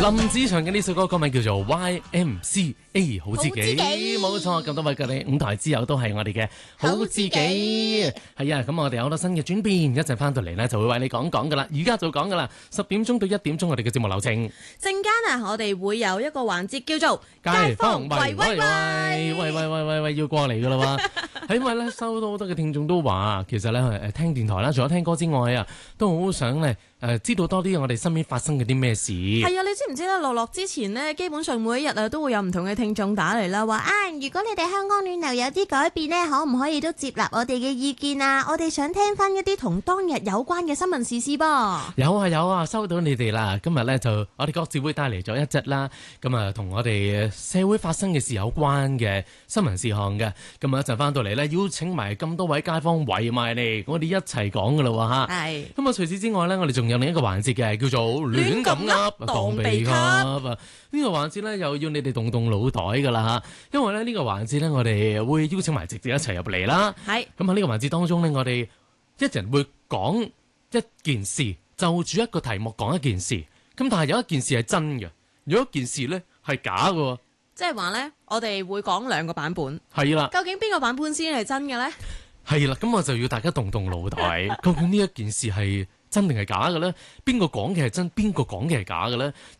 林子祥嘅呢首歌歌名叫做 YMCA 好知己，冇錯。咁多位嘅你五台之友都係我哋嘅好知己，係啊。咁我哋有好多新嘅轉變，一陣翻到嚟呢就會為你講講噶啦。而家就講噶啦，10點鐘到1點鐘我哋嘅節目流程。 陣間啊，我哋會有一個環節叫做街坊喂喂喂，要過嚟噶啦喎。係因為咧收到好多嘅聽眾都話，其實咧聽電台啦，除咗聽歌之外啊，都好想咧知道多啲我哋身邊發生嘅啲咩事。 係啊，你知唔知咧？落之前呢，基本上每一日啊都會有唔同嘅聽眾打嚟啦，話如果你哋香港暖流有啲改變呢，可唔可以都接納我哋嘅意見啊？我哋想聽翻一啲同當日有關嘅新聞時事噃。 有啊，收到你哋啦。今日咧就我哋各自會帶嚟咗一則啦，咁啊同我哋社會發生嘅事有關嘅新聞事項嘅。咁啊一陣翻到嚟咧，邀請埋咁多位街坊圍埋嚟，我哋一齊講噶啦喎嚇。係。咁啊除此之外咧，我哋仲有另一個環節嘅，叫做亂咁噏當秘笈啊！呢個環節咧又要你哋動腦袋噶啦嚇，因為咧呢個環節咧我哋會邀請埋直接一齊入嚟啦。係。咁喺呢個環節當中咧，我哋一人會講一件事，就住一個題目講一件事。咁但係有一件事係真嘅，有一件事咧係假嘅。 即係話咧，我哋會講兩個版本。 係啦。 究竟邊個版本先係真嘅咧？ 係啦，咁我就要大家動腦袋，究竟呢一件事係真定係假嘅咧？邊個講嘅係真，邊個講嘅係假嘅咧？